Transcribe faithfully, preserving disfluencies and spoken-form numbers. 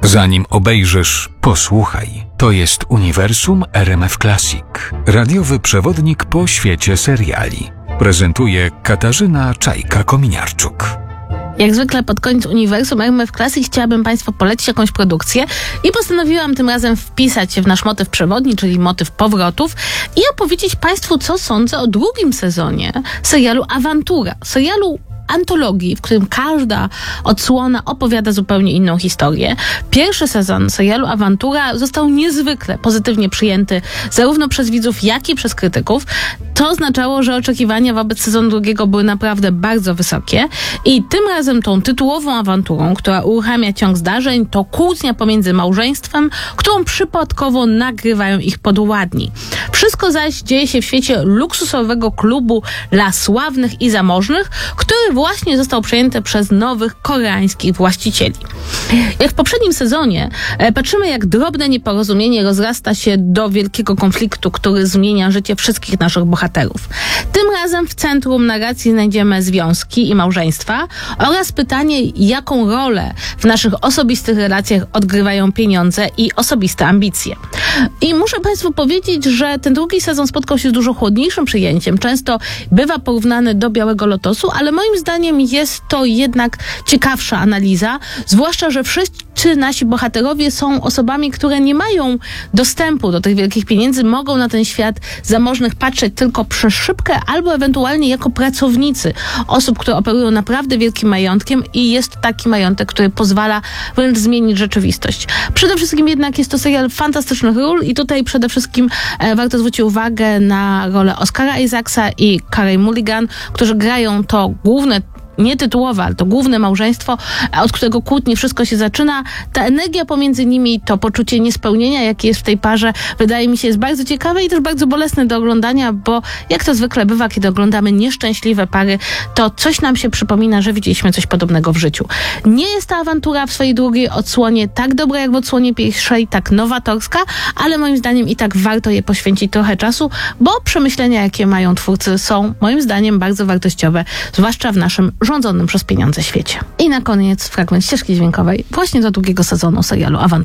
Zanim obejrzysz, posłuchaj. To jest Uniwersum R M F Classic. Radiowy przewodnik po świecie seriali. Prezentuje Katarzyna Czajka-Kominiarczuk. Jak zwykle pod koniec Uniwersum R M F Classic chciałabym Państwu polecić jakąś produkcję i postanowiłam tym razem wpisać się w nasz motyw przewodni, czyli motyw powrotów i opowiedzieć Państwu, co sądzę o drugim sezonie serialu Awantura. Serialu antologii, w którym każda odsłona opowiada zupełnie inną historię. Pierwszy sezon serialu Awantura został niezwykle pozytywnie przyjęty zarówno przez widzów, jak i przez krytyków. To oznaczało, że oczekiwania wobec sezonu drugiego były naprawdę bardzo wysokie i tym razem tą tytułową awanturą, która uruchamia ciąg zdarzeń, to kłótnia pomiędzy małżeństwem, którą przypadkowo nagrywają ich podwładni. Wszystko zaś dzieje się w świecie luksusowego klubu dla sławnych i zamożnych, który właśnie został przejęty przez nowych koreańskich właścicieli. Jak w poprzednim sezonie e, patrzymy, jak drobne nieporozumienie rozrasta się do wielkiego konfliktu, który zmienia życie wszystkich naszych bohaterów. Tym razem w centrum narracji znajdziemy związki i małżeństwa oraz pytanie, jaką rolę w naszych osobistych relacjach odgrywają pieniądze i osobiste ambicje. I muszę Państwu powiedzieć, że ten drugi sezon spotkał się z dużo chłodniejszym przyjęciem. Często bywa porównany do Białego Lotosu, ale moim zdaniem jest to jednak ciekawsza analiza, zwłaszcza, że wszyscy nasi bohaterowie są osobami, które nie mają dostępu do tych wielkich pieniędzy, mogą na ten świat zamożnych patrzeć tylko przez szybkę albo ewentualnie jako pracownicy osób, które operują naprawdę wielkim majątkiem i jest taki majątek, który pozwala wręcz zmienić rzeczywistość. Przede wszystkim jednak jest to serial fantastycznych ról i tutaj przede wszystkim e, warto zwrócić uwagę na rolę Oscara Isaacsa i Carey Mulligan, którzy grają to główne, nie tytułowe, ale to główne małżeństwo, od którego kłótni wszystko się zaczyna. Ta energia pomiędzy nimi, to poczucie niespełnienia, jakie jest w tej parze, wydaje mi się, jest bardzo ciekawe i też bardzo bolesne do oglądania, bo jak to zwykle bywa, kiedy oglądamy nieszczęśliwe pary, to coś nam się przypomina, że widzieliśmy coś podobnego w życiu. Nie jest ta awantura w swojej drugiej odsłonie tak dobra jak w odsłonie pierwszej, tak nowatorska, ale moim zdaniem i tak warto je poświęcić trochę czasu, bo przemyślenia, jakie mają twórcy, są moim zdaniem bardzo wartościowe, zwłaszcza w naszym rządzonym przez pieniądze świecie. I na koniec fragment ścieżki dźwiękowej właśnie do drugiego sezonu serialu Awantura.